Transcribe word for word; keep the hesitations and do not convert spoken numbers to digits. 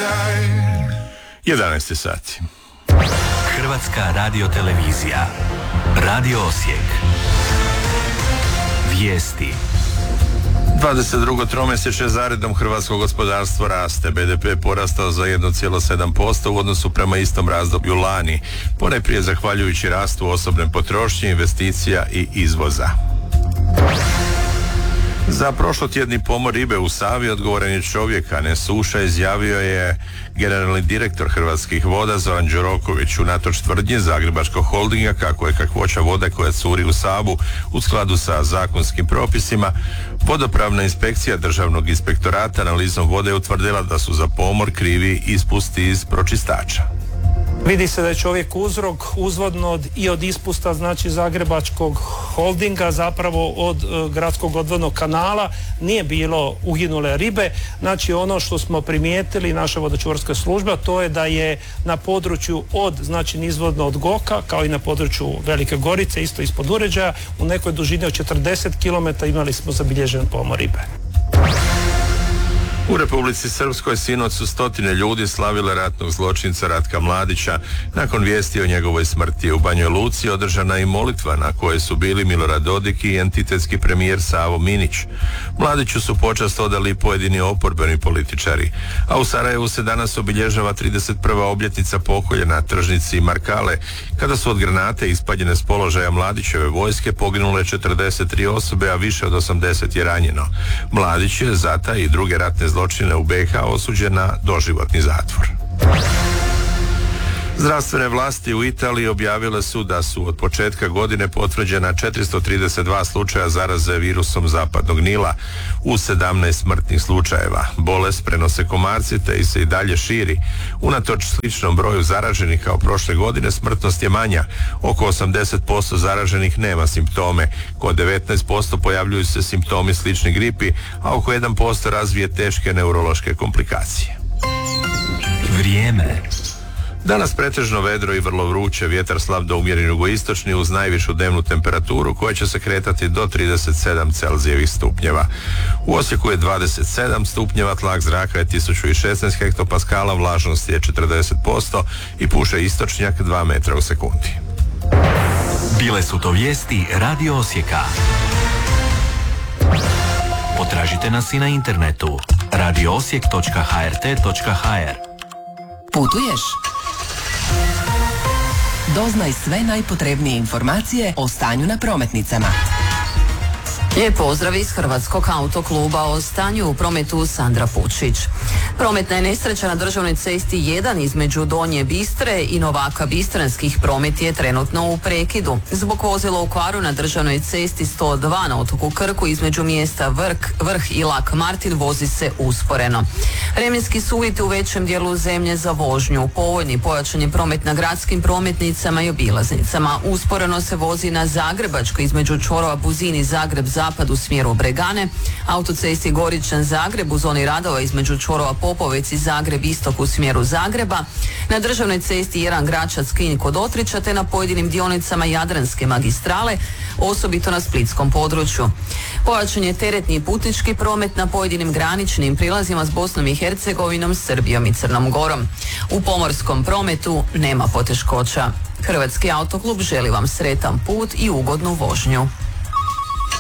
jedanaest sati. Hrvatska radiotelevizija. Radio Osijek. Vijesti. dvadeset drugo tromjesečje zaredom hrvatsko gospodarstvo raste. be de pe porastao za jedan zarez sedam posto u odnosu prema istom razdoblju lani, ponajprije zahvaljujući rastu osobne potrošnje, investicija i izvoza. Za prošlotjedni pomor ribe u Savi odgovoran je čovjek, a ne suša, izjavio je generalni direktor Hrvatskih voda Zoran Đuroković. Unatoč tvrdnji Zagrebačkog holdinga kako je kakvoća vode koja curi u Savu u skladu sa zakonskim propisima, vodopravna inspekcija Državnog inspektorata analizom vode utvrdila da su za pomor krivi ispusti iz pročistača. Vidi se da je čovjek uzrok uzvodno od, i od ispusta znači Zagrebačkog holdinga, zapravo od e, gradskog odvodnog kanala nije bilo uginule ribe. Znači ono što smo primijetili naša vodočuvarska služba, to je da je na području od znači nizvodno od Goka kao i na području Velike Gorice, isto ispod uređaja, u nekoj dužini od četrdeset kilometara imali smo zabilježen pomor ribe. U Republici Srpskoj sinoć su stotine ljudi slavile ratnog zločinca Ratka Mladića nakon vijesti o njegovoj smrti. U Banjoj Luci održana i molitva na kojoj su bili Milorad Dodik i entitetski premijer Savo Minić. Mladiću su počast odali pojedini oporbeni političari, a u Sarajevu se danas obilježava trideset prva obljetnica pokolja na tržnici Markale, kada su od granate ispaljene s položaja Mladićeve vojske poginule četrdeset tri osobe, a više od osamdeset je ranjeno. Mladić je za taj i druge ratne zločine u be ha osuđen na doživotni zatvor. Zdravstvene vlasti u Italiji objavile su da su od početka godine potvrđena četiristo trideset dva slučaja zaraze virusom zapadnog Nila u sedamnaest smrtnih slučajeva. Bolest prenose komarci te se i dalje širi. Unatoč sličnom broju zaraženih kao prošle godine, smrtnost je manja. Oko osamdeset posto zaraženih nema simptome. Kod devetnaest posto pojavljuju se simptomi slični gripi, a oko jedan posto razvije teške neurološke komplikacije. Vrijeme. Danas pretežno vedro i vrlo vruće, vjetar slab do umjeren jugoistočni uz najvišu dnevnu temperaturu koja će se kretati do trideset sedam Celzijevih stupnjeva. U Osijeku je dvadeset sedam stupnjeva, tlak zraka je tisuću šesnaest hektopaskala, vlažnost je četrdeset posto i puše istočnjak dva metra u sekundi. Bile su to vijesti Radio Osijeka. Potražite nas i na internetu radio osijek točka ha er te točka ha er. Putuješ? Doznaj sve najpotrebnije informacije o stanju na prometnicama. Lijep pozdrav iz Hrvatskog autokluba. O stanju u prometu Sandra Pučić. Prometna je nesreća na državnoj cesti jedan između Donje Bistre i Novaka Bistranskih. Promet je trenutno u prekidu. Zbog vozila u kvaru na državnoj cesti sto dva na otoku Krku između mjesta Vrh, Vrh i Lak Martin vozi se usporeno. Vremenski su uvjeti u većem dijelu zemlje za vožnju. Povoljni pojačan je promet na gradskim prometnicama i obilaznicama. Usporeno se vozi na Zagrebačkoj između čvorova Buzin i Zagreb zapad u smjeru Bregane, autocesti Goričan Zagreb u zoni radova između čvorova Popovec i Zagreb istok u smjeru Zagreba, na državnoj cesti jedan Gračac Knin kod Otrića te na pojedinim dionicama Jadranske magistrale, osobito na splitskom području. Pojačan je teretni i putnički promet na pojedinim graničnim prilazima s Bosnom i Hercegovinom, Srbijom i Crnom Gorom. U pomorskom prometu nema poteškoća. Hrvatski autoklub želi vam sretan put i ugodnu vožnju.